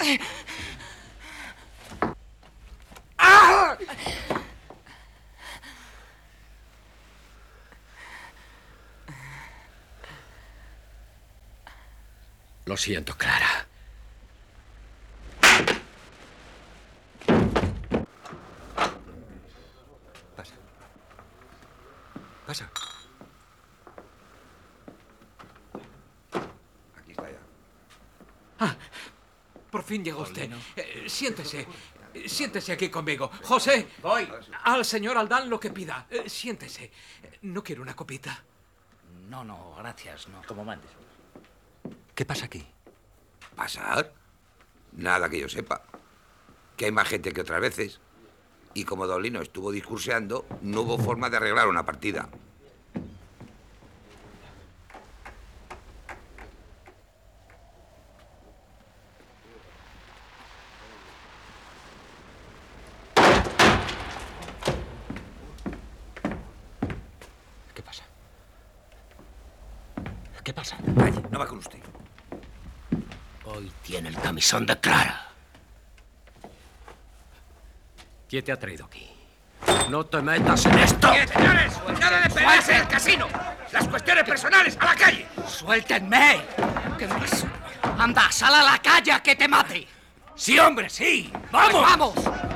¡Ah! Lo siento, Clara. Pasa. Pasa. Aquí está ya. Ah, por fin llegó usted. Siéntese. Siéntese aquí conmigo. José, Voy. al señor Aldán lo que pida. Siéntese. ¿No quiere una copita? No, gracias, no. Como mandes. ¿Qué pasa aquí? ¿Pasar? Nada que yo sepa. Que hay más gente que otras veces. Y como Don Lino estuvo discurseando, no hubo forma de arreglar una partida. ¿Qué pasa? ¿Qué pasa? Vaya, no va con usted. Hoy tiene el camisón de Clara. ¿Quién te ha traído aquí? ¡No te metas en esto! ¡Bien, señores! ¡Nada de pelearse en el casino! ¡Las cuestiones personales, a la calle! ¡Suéltenme! ¿Qué más? ¡Anda, sal a la calle a que te mate! ¡Sí, hombre, sí! ¡Vamos! ¡Vamos! ¡Vamos!